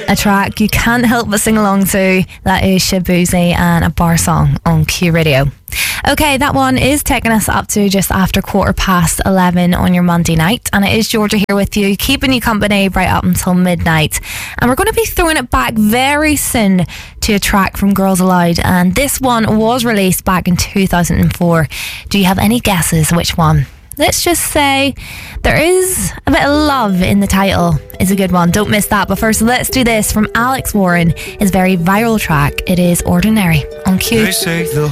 A track you can't help but sing along to. That is Shaboozey and A Bar Song on Q Radio. Okay, that one is taking us up to just after 11:15 on your Monday night, and it is Georgia here with you, keeping you company right up until midnight. And we're going to be throwing it back very soon to a track from Girls Aloud, and this one was released back in 2004. Do you have any guesses which one? Let's just say there is a bit of love in the title. It's a good one, don't miss that. But first, let's do this from Alex Warren, his very viral track. It is Ordinary on Q. They say the